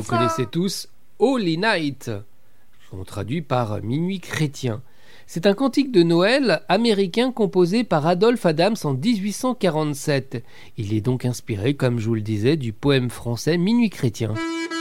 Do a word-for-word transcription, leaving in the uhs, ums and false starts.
vous connaissez tous Holy Night, on traduit par Minuit chrétien. C'est un cantique de Noël américain composé par Adolphe Adams en dix-huit cent quarante-sept. Il est donc inspiré, comme je vous le disais, du poème français Minuit chrétien.